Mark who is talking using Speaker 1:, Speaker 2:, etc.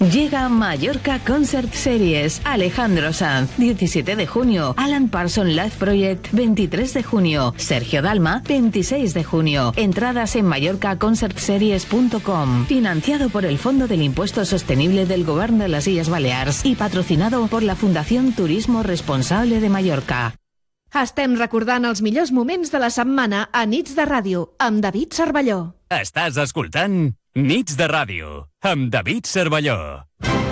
Speaker 1: Llega Mallorca Concert Series. Alejandro Sanz, 17 de junio. Alan Parsons Live Project, 23 de junio. Sergio Dalma, 26 de junio. Entradas en mallorcaconcertseries.com. Financiado por el Fondo del Impuesto Sostenible del Govern de les Illes Balears y patrocinado por la Fundación Turismo Responsable de Mallorca.
Speaker 2: Estem recordant els millors moments de la setmana a Nits de Ràdio, amb David Cervelló.
Speaker 3: Estàs escoltant Nits de Ràdio, amb David Cervelló.